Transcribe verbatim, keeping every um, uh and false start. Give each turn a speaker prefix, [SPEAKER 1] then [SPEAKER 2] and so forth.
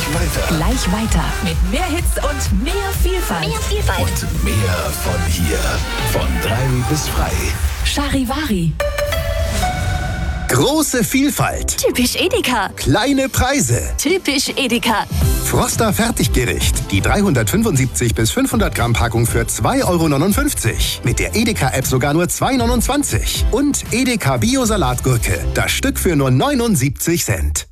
[SPEAKER 1] weiter.
[SPEAKER 2] Gleich weiter. Mit mehr Hits und mehr Vielfalt.
[SPEAKER 3] Mehr Vielfalt.
[SPEAKER 1] Und mehr von hier. Von drei bis frei.
[SPEAKER 2] Charivari.
[SPEAKER 4] Große Vielfalt.
[SPEAKER 3] Typisch Edeka.
[SPEAKER 4] Kleine Preise.
[SPEAKER 3] Typisch Edeka.
[SPEAKER 4] Froster Fertiggericht. Die dreihundertfünfundsiebzig bis fünfhundert Gramm Packung für zwei Euro neunundfünfzig. Mit der Edeka-App sogar nur zwei Euro neunundzwanzig. Und Edeka Bio-Salatgurke. Das Stück für nur neunundsiebzig Cent.